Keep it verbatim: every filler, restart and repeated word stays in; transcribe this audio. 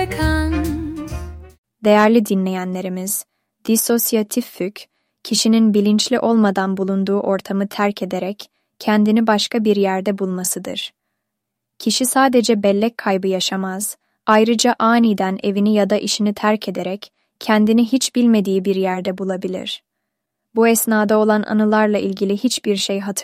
Değerli dinleyenlerimiz, disosyatif füg, kişinin bilinçli olmadan bulunduğu ortamı terk ederek kendini başka bir yerde bulmasıdır. Kişi sadece bellek kaybı yaşamaz, ayrıca aniden evini ya da işini terk ederek kendini hiç bilmediği bir yerde bulabilir. Bu esnada olan anılarla ilgili hiçbir şey hatırlamaz.